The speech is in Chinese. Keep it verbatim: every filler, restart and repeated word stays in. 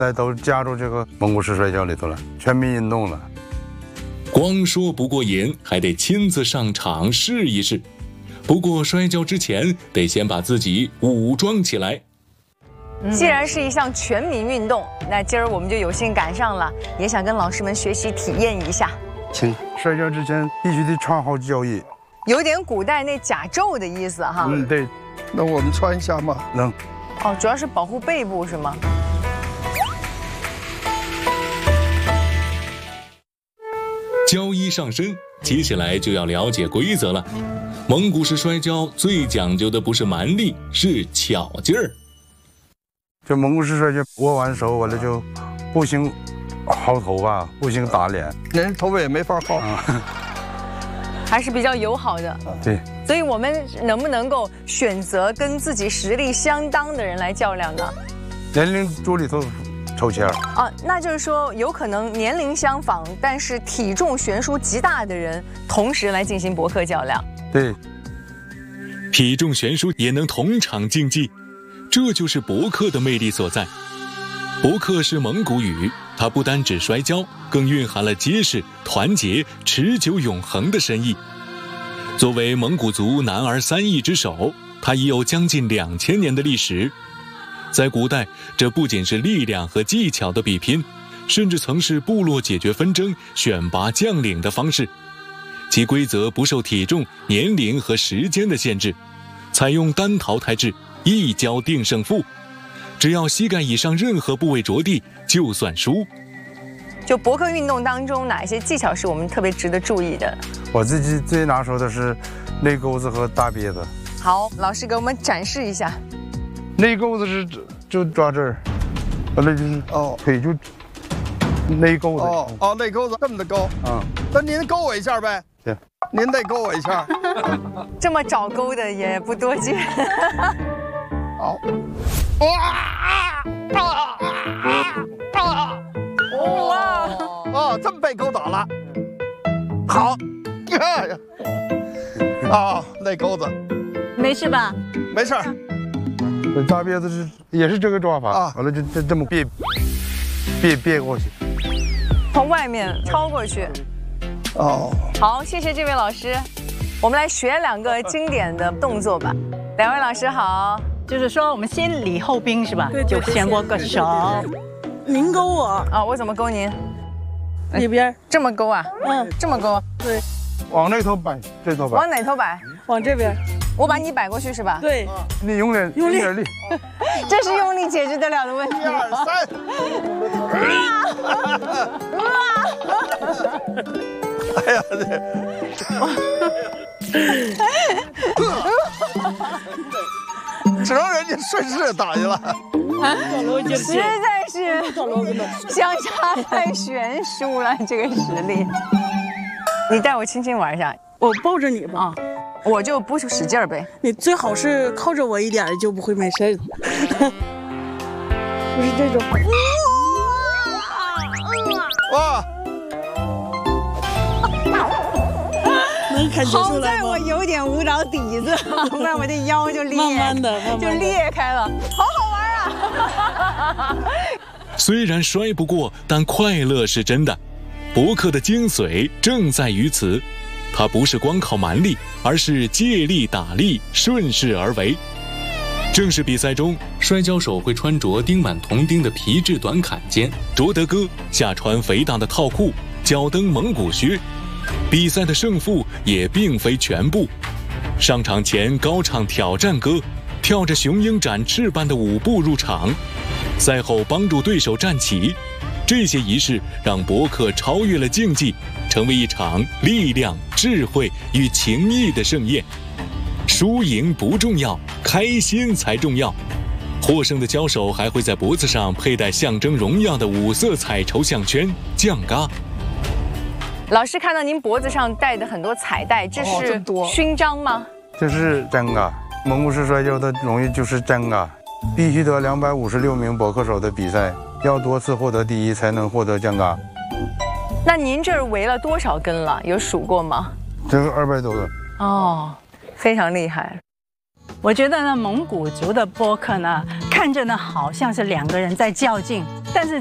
在都加入这个蒙古式摔跤里头了，全民运动了。 光说不过瘾，还得亲自上场试一试。不过摔跤之前得先把自己武装起来。 既然是一项全民运动，那今儿我们就有幸赶上了，也想跟老师们学习体验一下。 请摔跤之前必须得穿好脚衣， 有点古代那甲胄的意思哈。 嗯，对。 那我们穿一下吗？ 能。 哦，主要是保护背部是吗？ 交衣上身，接下来就要了解规则了。蒙古式摔跤最讲究的不是蛮力，是巧劲儿。 这蒙古式摔跤握完手，完了就不行薅头发，不行打脸， 人头发也没法薅。 啊、 还是比较友好的。 对。 所以我们能不能够选择跟自己实力相当的人来较量呢？ 年龄组里头抽签儿。 啊，那就是说有可能年龄相仿，但是体重悬殊极大的人同时来进行搏克较量。 对。 体重悬殊也能同场竞技。这就是搏克的魅力所在。搏克是蒙古语，它不单指摔跤，更蕴含了结实、团结、持久、永恒的深意。作为蒙古族男儿三艺之首，它已有将近两千年的历史。在古代，这不仅是力量和技巧的比拼，甚至曾是部落解决纷争、选拔将领的方式。其规则不受体重、年龄和时间的限制，采用单淘汰制。一跤定胜负，只要膝盖以上任何部位着地，就算输。 就搏克运动当中，哪些技巧是我们特别值得注意的？ 我自己最拿手的是内钩子和大憋子。 好，老师给我们展示一下。 内钩子是就抓这儿，完了就是哦，腿就内钩子。 哦哦，内钩子这么的勾。嗯，那您勾我一下呗。 对。 您得勾我一下。 这么找勾的也不多见。 好，哇啊啊啊！哇哦，这么被勾倒了。好，啊，内钩子， 没事吧？ 没事。 这大辫子是也是这个抓法啊，完了就这这么别别别过去， 从外面超过去。 哦， 好，谢谢这位老师。我们来学两个经典的动作吧。两位老师好。 就是说，我们先礼后兵是吧？对，就先握个手。 您勾我啊，我怎么勾您？ 里边这么勾啊？ 嗯， 这么勾。 对， 往那头摆，这头摆。 往哪头摆？ 往这边。 我把你摆过去是吧？ 对。 你用点用点力。 这是用力解决得了的问题。 一二三。哎呀，这。只能人家顺势打去了， 实在是相差太悬殊了，这个实力。你带我轻轻玩一下， 我抱着你吧， 啊，我就不使劲儿呗。 你最好是靠着我一点，就不会没事。不是这种。 哇！ 能感觉出来吗？ 好在我有点舞蹈底子，不然我的腰就裂， 慢慢的，慢慢就裂开了，好好玩啊！ 虽然摔不过，但快乐是真的。搏克的精髓正在于此，它不是光靠蛮力，而是借力打力，顺势而为。正式比赛中，摔跤手会穿着钉满铜钉的皮质短坎肩，着德哥，下穿肥大的套裤，脚蹬蒙古靴。比赛的胜负也并非全部，上场前高唱挑战歌，跳着雄鹰展翅般的舞步入场，赛后帮助对手站起。这些仪式让搏克超越了竞技，成为一场力量、智慧与情谊的盛宴。输赢不重要，开心才重要。获胜的交手还会在脖子上佩戴象征荣耀的五色彩绸项圈将嘎。 老师看到您脖子上戴的很多彩带，这是勋章吗？ 这是将嘎，蒙古式摔跤的荣誉就是将嘎，必须得两百五十六名搏克手的比赛，要多次获得第一才能获得将嘎。 那您这儿围了多少根了？有数过吗？ 这个二百多个。 哦，非常厉害。 我觉得呢，蒙古族的搏克呢，看着呢好像是两个人在较劲， 但是